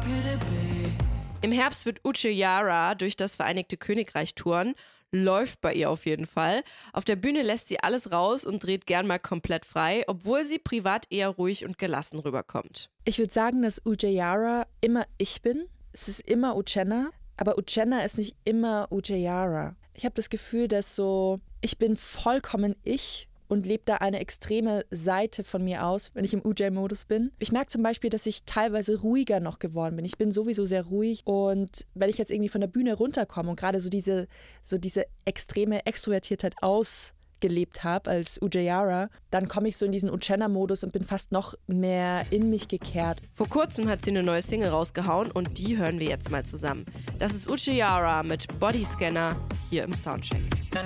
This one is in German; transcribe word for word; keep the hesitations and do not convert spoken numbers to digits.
Im Herbst wird Uche durch das Vereinigte Königreich touren. Läuft bei ihr auf jeden Fall. Auf der Bühne lässt sie alles raus und dreht gern mal komplett frei, obwohl sie privat eher ruhig und gelassen rüberkommt. Ich würde sagen, dass Uche immer ich bin. Es ist immer Uchenna, aber Uchenna ist nicht immer Uche. Ich habe das Gefühl, dass so, ich bin vollkommen ich und lebe da eine extreme Seite von mir aus, wenn ich im Uche-Modus bin. Ich merke zum Beispiel, dass ich teilweise ruhiger noch geworden bin. Ich bin sowieso sehr ruhig und wenn ich jetzt irgendwie von der Bühne runterkomme und gerade so diese, so diese extreme Extrovertiertheit ausgelebt habe als Uche, dann komme ich so in diesen Uchenna-Modus und bin fast noch mehr in mich gekehrt. Vor kurzem hat sie eine neue Single rausgehauen und die hören wir jetzt mal zusammen. Das ist Uche mit Bodyscanner hier im Soundcheck.